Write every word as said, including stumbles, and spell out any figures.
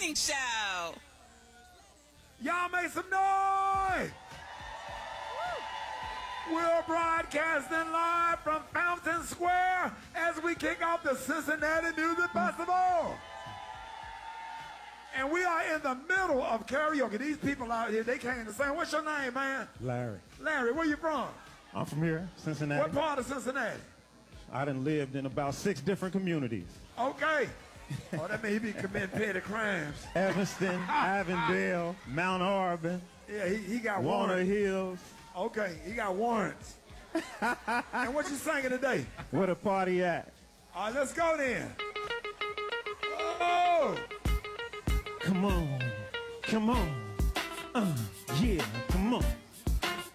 Morning Show. Y'all make some noise. We're broadcasting live from Fountain Square as we kick off the Cincinnati Music Festival. And we are in the middle of karaoke. These people out here, they came to sing. What's your name, man? Larry. Larry, where you from? I'm from here, Cincinnati. What part of Cincinnati? I done lived in about six different communities. Okay. Oh, that means he be committing petty crimes. Evanston, Avondale, Mount Auburn. Yeah, he, he got Warner warrants. Hills. Okay, he got warrants. And what you singing today? Where the party at? All right, let's go then. Oh! Come on, come on, uh, yeah, come on.